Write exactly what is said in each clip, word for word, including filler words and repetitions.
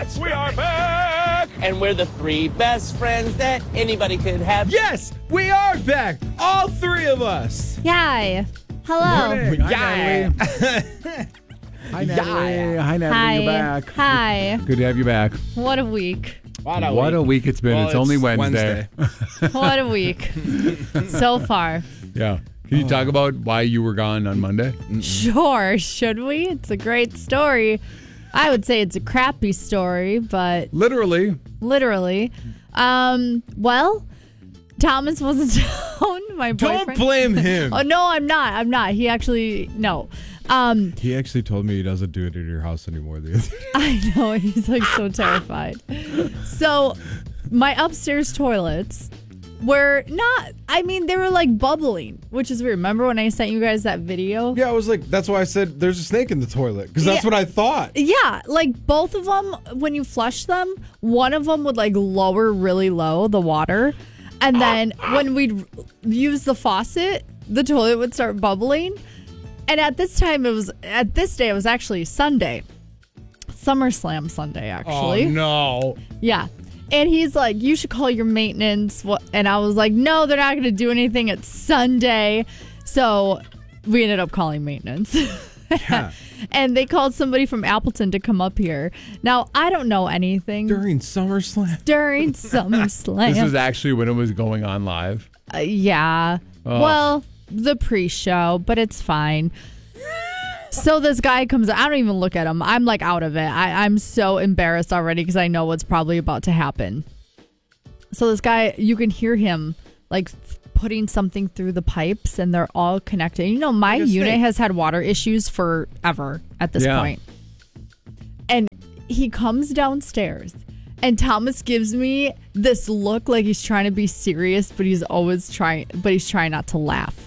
Yes, we are back! And we're the three best friends that anybody could have. Yes, we are back! All three of us! Yay. Hello. Morning. Hi, Yeah. Natalie. Hi, Natalie. Hi, Natalie. Hi. You're back. Hi. Good to have you back. What a week. What a What week. a week it's been. Well, it's only Wednesday. What a week. So far. Yeah. Can you talk about why you were gone on Monday? Sure. Should we? It's a great story. I would say it's a crappy story, but Literally. literally. Um, well, Thomas wasn't down. My boyfriend. Don't blame him. Oh, no, I'm not. I'm not. He actually, no. Um, He actually told me he doesn't do it at your house anymore the other day. I know. He's like so terrified. So, my upstairs toilets were not, I mean, they were like bubbling, which is weird. Remember when I sent you guys that video? Yeah, I was like, that's why I said there's a snake in the toilet, because that's Yeah. what I thought. Yeah, like both of them, when you flush them, one of them would like lower really low the water. And then when we'd use the faucet, the toilet would start bubbling. And at this time, it was, at this day, it was actually Sunday. SummerSlam Sunday, actually. Oh, no. Yeah. And he's like, you should call your maintenance. And I was like, no, they're not going to do anything. It's Sunday. So we ended up calling maintenance. Yeah. And they called somebody from Appleton to come up here. Now, I don't know anything During SummerSlam. during SummerSlam. This was actually when it was going on live. Uh, yeah. Oh. Well, the pre-show, but it's fine. So this guy comes, I don't even look at him. I'm like out of it. I, I'm so embarrassed already because I know what's probably about to happen. So this guy, you can hear him like putting something through the pipes and they're all connected. You know, my Like a unit snake. has had water issues forever at this Yeah. point. And he comes downstairs and Thomas gives me this look like he's trying to be serious, but he's always trying, but he's trying not to laugh.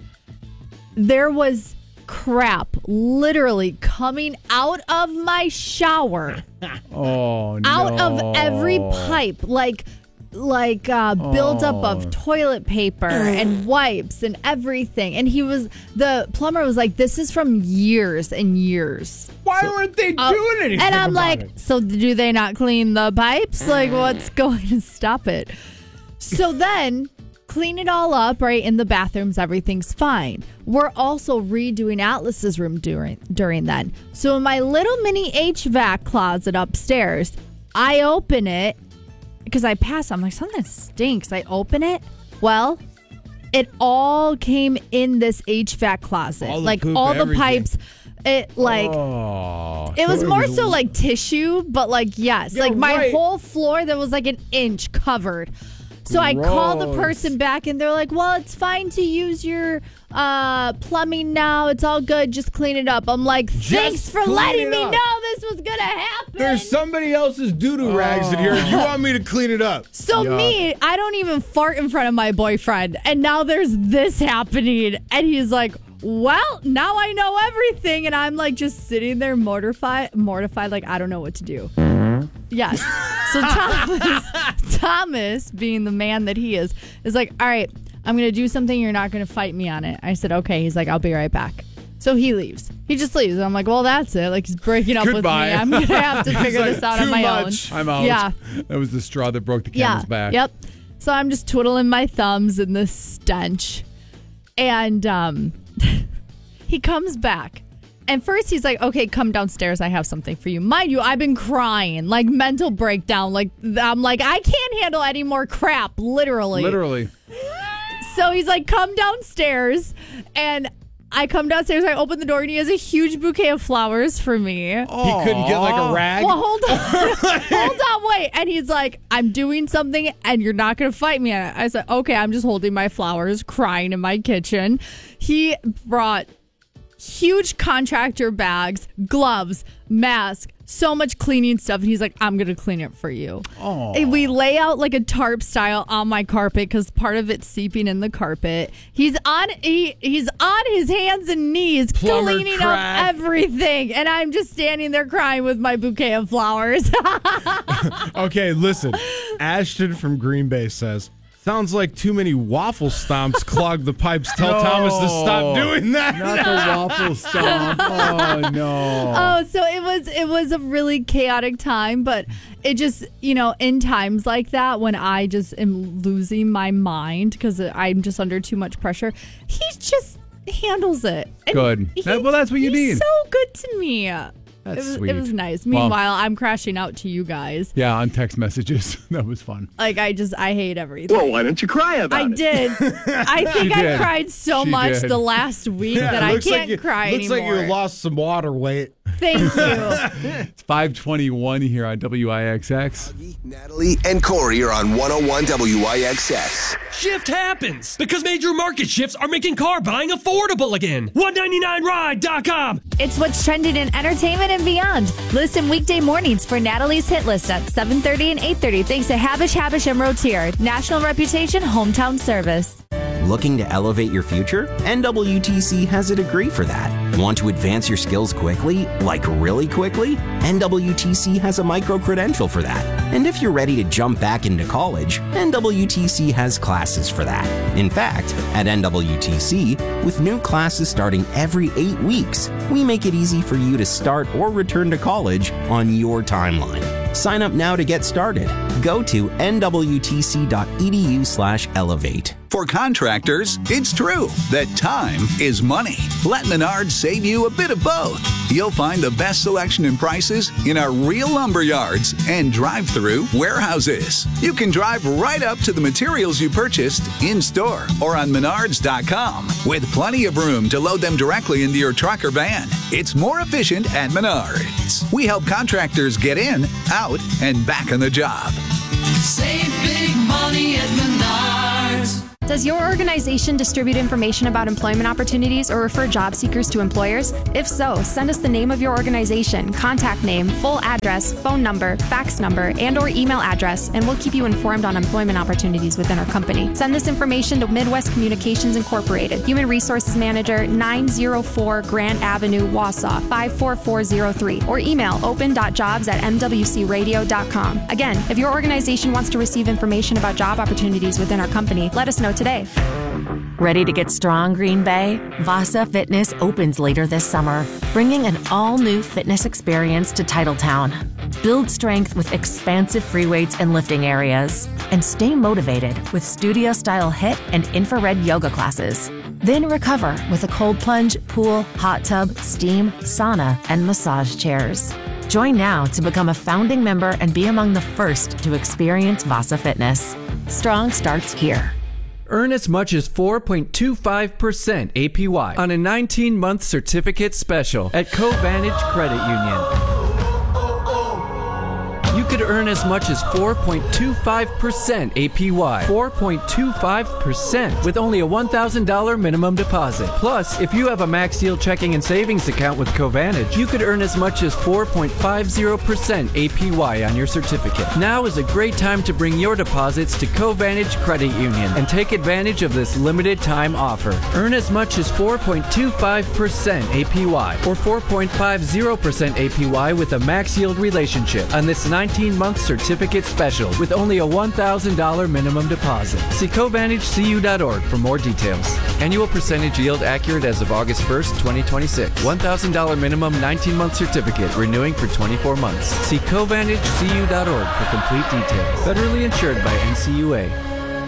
There was crap literally coming out of my shower, Oh, no. out of every pipe, like like uh buildup Oh. of toilet paper and wipes and everything. And he was, the plumber was like, this is from years and years. Why weren't they Uh, doing anything and I'm about like, it? so do they not clean the pipes? Like, what's going to stop it? So then clean it all up, right? In the bathrooms, everything's fine. We're also redoing Atlas's room during during then. So in my little mini H V A C closet upstairs, I open it because I pass. I'm like, something stinks. I open it. Well, it all came in this H V A C closet. All the like poop, all the everything. pipes. It like Oh. it was So more so like tissue, but like yes, Yeah, like my right. whole floor that was like an inch covered. So I call the Gross. person back and they're like, well, it's fine to use your uh, plumbing now. It's all good. Just clean it up. I'm like, thanks Just for clean letting it me up. know this was going to happen. There's somebody else's doo-doo rags in here, and you want me to clean it up. So Yuck. me, I don't even fart in front of my boyfriend. And now there's this happening. And he's like, well, now I know everything. And I'm like just sitting there mortified, mortified, like I don't know what to do. Yes. So Thomas, Thomas, being the man that he is, is like, all right, I'm going to do something. You're not going to fight me on it. I said, okay. He's like, I'll be right back. So he leaves. He just leaves. And I'm like, well, that's it. Like he's breaking up Goodbye. with me. I'm going to have to figure like, this out too on my much. own. I'm out. Yeah. That was the straw that broke the Yeah. camel's back. Yep. So I'm just twiddling my thumbs in this stench. And um, he comes back. And first he's like, okay, come downstairs. I have something for you. Mind you, I've been crying, like mental breakdown. Like I'm like, I can't handle any more crap, literally. Literally. So he's like, come downstairs. And I come downstairs. I open the door and he has a huge bouquet of flowers for me. He couldn't get like a rag. Well, hold on. hold on, wait. And he's like, I'm doing something and you're not going to fight me on it. I said, okay, I'm just holding my flowers, crying in my kitchen. He brought huge contractor bags, gloves, mask, so much cleaning stuff. And he's like, I'm going to clean it for you. And we lay out like a tarp style on my carpet because part of it's seeping in the carpet. He's on he, he's on his hands and knees Plumber cleaning crack. up everything. And I'm just standing there crying with my bouquet of flowers. Okay, listen. Ashton from Green Bay says, Sounds like too many waffle stomps clog the pipes. Tell Thomas to stop doing that. Not the waffle stomp. Oh, no. Oh, so it was it was a really chaotic time, but it just, you know, in times like that when I just am losing my mind because I'm just under too much pressure, he just handles it. And Good. he- That- well, that's what you he's need. so good to me. That's it was, sweet. It was nice. Well- Meanwhile, I'm crashing out to you guys. Yeah, on text messages. That was fun. Like, I just, I hate everything. Well, why don't you cry about I it? did. I think She I did. cried so She much did. the last week that I looks can't like you, cry looks anymore. like you lost some water weight. Thank you. It's five twenty-one here on W I X X. Natalie and Corey are on one oh one W I X X. Shift happens because major market shifts are making car buying affordable again. one ninety-nine ride dot com. It's what's trending in entertainment and beyond. Listen weekday mornings for Natalie's Hit List at seven thirty and eight thirty thanks to Habish, Habish and Rotier. National reputation, hometown service. Looking to elevate your future? N W T C has a degree for that. Want to advance your skills quickly? Like really quickly? N W T C has a micro-credential for that. And if you're ready to jump back into college, N W T C has classes for that. In fact, at N W T C, with new classes starting every eight weeks, we make it easy for you to start or return to college on your timeline. Sign up now to get started. Go to nwtc.edu slash elevate. For contractors, it's true that time is money. Let Menards save you a bit of both. You'll find the best selection and prices in our real lumber yards and drive-through warehouses. You can drive right up to the materials you purchased in-store or on menards dot com with plenty of room to load them directly into your truck or van. It's more efficient at Menards. We help contractors get in, out, and back on the job. Save big money at Menards. Does your organization distribute information about employment opportunities or refer job seekers to employers? If so, send us the name of your organization, contact name, full address, phone number, fax number, and or email address, and we'll keep you informed on employment opportunities within our company. Send this information to Midwest Communications Incorporated, Human Resources Manager, nine oh four Grant Avenue, Wausau, five four four oh three, or email open dot jobs at m w c radio dot com. Again, if your organization wants to receive information about job opportunities within our company, let us know today. Ready to get strong, Green Bay? Vasa Fitness opens later this summer, bringing an all-new fitness experience to Titletown. Build strength with expansive free weights and lifting areas, and stay motivated with studio-style HIIT and infrared yoga classes. Then recover with a cold plunge, pool, hot tub, steam, sauna, and massage chairs. Join now to become a founding member and be among the first to experience Vasa Fitness. Strong starts here. Earn as much as four point two five percent A P Y on a nineteen-month certificate special at Covantage Credit Union. You could earn as much as four point two five percent A P Y. four point two five percent with only a one thousand dollars minimum deposit. Plus, if you have a Max Yield checking and savings account with Covantage, you could earn as much as four point five zero percent A P Y on your certificate. Now is a great time to bring your deposits to Covantage Credit Union and take advantage of this limited time offer. Earn as much as four point two five percent A P Y or four point five zero percent A P Y with a Max Yield relationship on this nineteen-month certificate special with only a one thousand dollars minimum deposit. See covantage c u dot org for more details. Annual percentage yield accurate as of August first, twenty twenty-six. one thousand dollars minimum nineteen-month certificate renewing for twenty-four months. See covantage c u dot org for complete details. Federally insured by N C U A.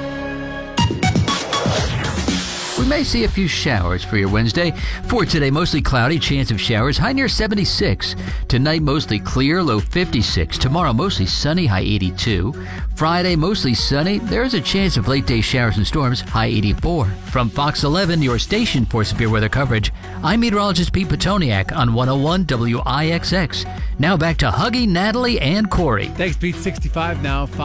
We may see a few showers for your Wednesday. For today, mostly cloudy, chance of showers, high near seventy-six. Tonight, mostly clear, low fifty-six. Tomorrow, mostly sunny, high eighty-two. Friday, mostly sunny. There is a chance of late day showers and storms, high eighty-four. From Fox eleven, your station for severe weather coverage, I'm meteorologist Pete Petoniak on one oh one W I X X. Now back to Huggy, Natalie, and Corey. Thanks, Pete. sixty-five now.